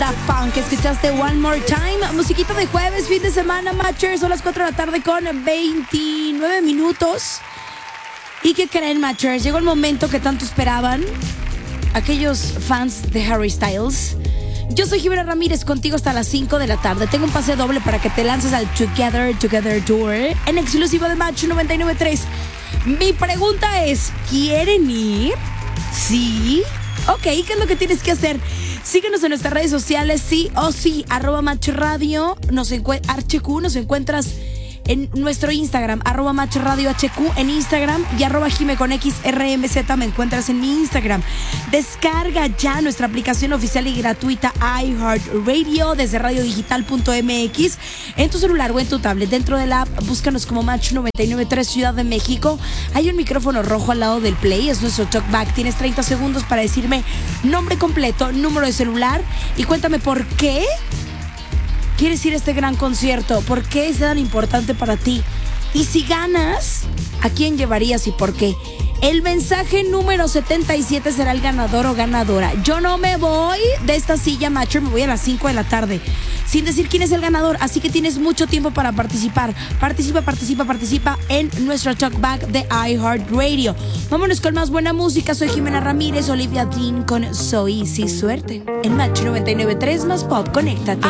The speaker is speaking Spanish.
Daft Punk. Escuchaste One More Time. Musiquita de jueves, fin de semana, Matchers. Son las 4 de la tarde con 29 minutos. ¿Y qué creen, Matchers? Llegó el momento que tanto esperaban aquellos fans de Harry Styles. Yo soy Jimena Ramírez, contigo hasta las 5 de la tarde. Tengo un pase doble para que te lances al Together Tour en exclusivo de Match 99.3. Mi pregunta es, ¿quieren ir? ¿Sí? Ok, ¿qué es lo que tienes que hacer? Síguenos en nuestras redes sociales, sí o sí, @Match Radio, HQ, nos encuentras en nuestro Instagram, @Match Radio HQ en Instagram y @JimeConXRMZ me encuentras en mi Instagram. Descarga ya nuestra aplicación oficial y gratuita iHeartRadio desde radiodigital.mx en tu celular o en tu tablet. Dentro de la app, búscanos como Match 99.3 Ciudad de México. Hay un micrófono rojo al lado del play, es nuestro talkback. Tienes 30 segundos para decirme nombre completo, número de celular y cuéntame por qué quieres ir a este gran concierto. ¿Por qué es tan importante para ti? Y si ganas, ¿a quién llevarías y por qué? El mensaje número 77 será el ganador o ganadora. Yo no me voy de esta silla, Matcher, me voy a las 5 de la tarde sin decir quién es el ganador, así que tienes mucho tiempo para participar. Participa en nuestro talkback de iHeartRadio. Vámonos con más buena música. Soy Jimena Ramírez, Olivia Dean con So Easy. Suerte en Match 99.3 más Pop. Conéctate.